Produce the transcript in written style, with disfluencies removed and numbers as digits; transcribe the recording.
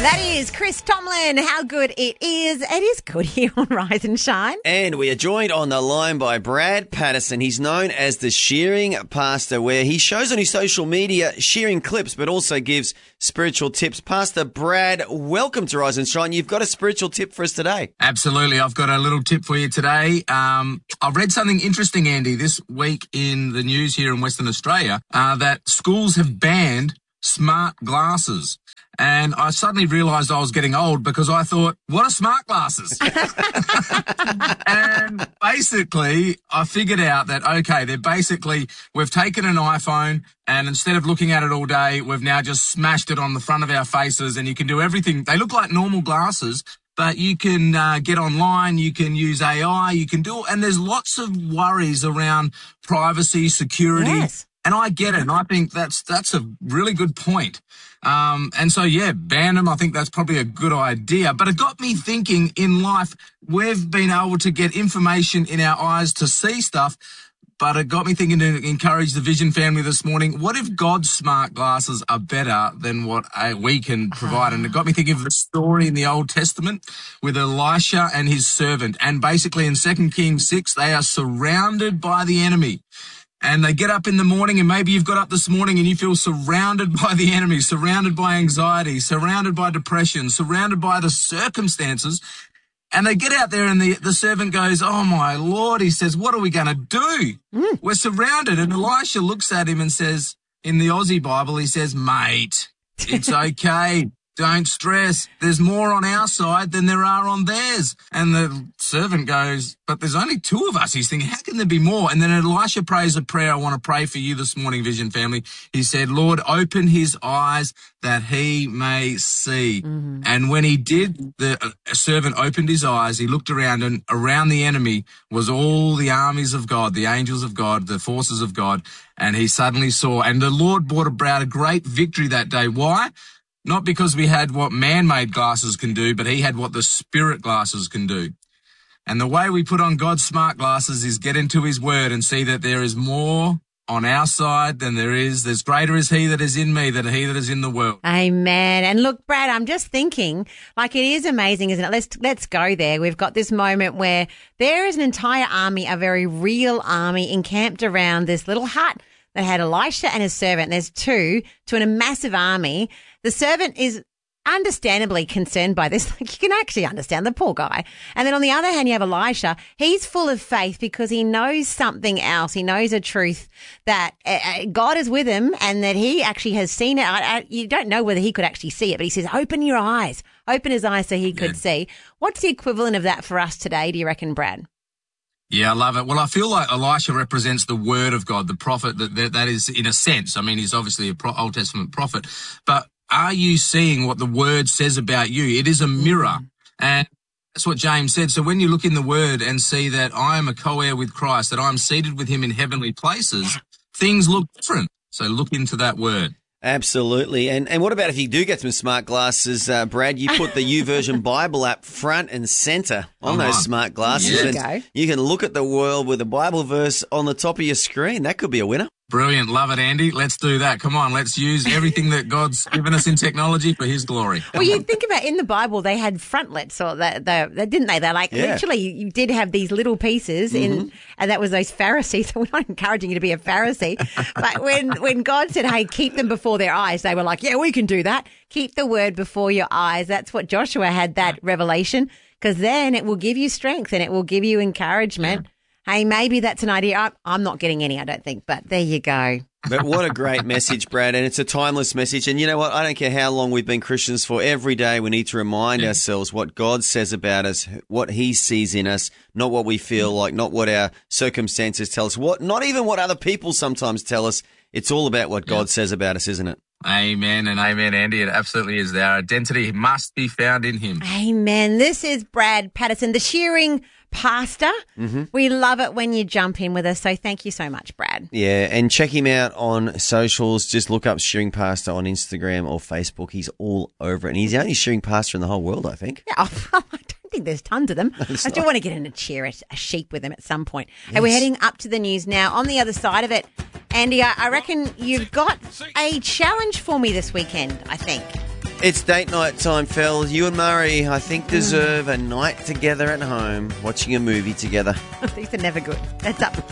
That is Chris Tomlin. How good it is. It is good here on Rise and Shine. And we are joined on the line by Brad Patterson. He's known as the Shearing Pastor, where he shows on his social media shearing clips, but also gives spiritual tips. Pastor Brad, welcome to Rise and Shine. You've got a spiritual tip for us today. Absolutely. I've got a little tip for you today. I've read something interesting, Andy, this week in the news here in Western Australia, that schools have banned smart glasses. And I suddenly realised I was getting old because I thought, what are smart glasses? And basically, I figured out that, okay, we've taken an iPhone and instead of looking at it all day, we've now just smashed it on the front of our faces and you can do everything. They look like normal glasses, but you can get online, you can use AI, you can do, and there's lots of worries around privacy, security. Yes. And I get it, and I think that's a really good point. And so, yeah, ban them. I think that's probably a good idea. But it got me thinking in life, we've been able to get information in our eyes to see stuff, but it got me thinking to encourage the Vision family this morning. What if God's smart glasses are better than what we can provide? And it got me thinking of the story in the Old Testament with Elisha and his servant. And basically in 2 Kings 6, they are surrounded by the enemy. And they get up in the morning, and maybe you've got up this morning and you feel surrounded by the enemy, surrounded by anxiety, surrounded by depression, surrounded by the circumstances. And they get out there and the servant goes, oh, my Lord, he says, what are we going to do? We're surrounded. And Elisha looks at him and says, in the Aussie Bible, he says, mate, it's okay. Don't stress. There's more on our side than there are on theirs. And the servant goes, but there's only two of us. He's thinking, how can there be more? And then Elisha prays a prayer. I want to pray for you this morning, Vision family. He said, Lord, open his eyes that he may see. Mm-hmm. And when he did, the servant opened his eyes. He looked around, and around the enemy was all the armies of God, the angels of God, the forces of God. And he suddenly saw, and the Lord brought about a great victory that day. Why? Not because we had what man-made glasses can do, but he had what the spirit glasses can do. And the way we put on God's smart glasses is get into his word and see that there is more on our side than there is. There's greater is he that is in me than he that is in the world. Amen. And look, Brad, I'm just thinking, like, it is amazing, isn't it? Let's go there. We've got this moment where there is an entire army, a very real army, encamped around this little hut that had Elisha and his servant. There's two to a massive army. The servant is understandably concerned by this. Like, you can actually understand the poor guy. And then on the other hand, you have Elisha. He's full of faith because he knows something else. He knows a truth that God is with him and that he actually has seen it. You don't know whether he could actually see it, but he says, open your eyes. Open his eyes so he could see. What's the equivalent of that for us today, do you reckon, Brad? Yeah, I love it. Well, I feel like Elisha represents the word of God, the prophet that is, in a sense. I mean, he's obviously an Old Testament prophet, but are you seeing what the word says about you? It is a mirror. And that's what James said. So when you look in the word and see that I am a co-heir with Christ, that I'm seated with him in heavenly places, things look different. So look into that word. Absolutely. And what about if you do get some smart glasses, Brad? You put the YouVersion Bible app front and center on those smart glasses. Yeah. And you can look at the world with a Bible verse on the top of your screen. That could be a winner. Brilliant. Love it, Andy. Let's do that. Come on, let's use everything that God's given us in technology for his glory. Well, you think about in the Bible, they had frontlets, or they didn't they? They're like, literally, you did have these little pieces in, and that was those Pharisees. So we're not encouraging you to be a Pharisee. But when God said, hey, keep them before their eyes, they were like, yeah, we can do that. Keep the word before your eyes. That's what Joshua had, that revelation, because then it will give you strength and it will give you encouragement. Yeah. Hey, maybe that's an idea. I'm not getting any, I don't think, but there you go. But what a great message, Brad, and it's a timeless message. And you know what? I don't care how long we've been Christians for. Every day we need to remind ourselves what God says about us, what he sees in us, not what we feel like, not what our circumstances tell us, not even what other people sometimes tell us. It's all about what God says about us, isn't it? Amen and amen, Andy. It absolutely is. Our identity must be found in him. Amen. This is Brad Patterson, the Shearing Pastor. We love it when you jump in with us. So thank you so much, Brad. Yeah, and check him out on socials. Just look up Shearing Pastor on Instagram or Facebook. He's all over it. And he's the only shearing pastor in the whole world, I think. Yeah, I don't think there's tons of them. I still want to get in a chair, a sheep with them at some point. Yes. And we're heading up to the news now. On the other side of it, Andy, I reckon you've got a challenge for me this weekend, I think. It's date night time, fellas. You and Murray, I think, deserve a night together at home, watching a movie together. These are never good. That's up.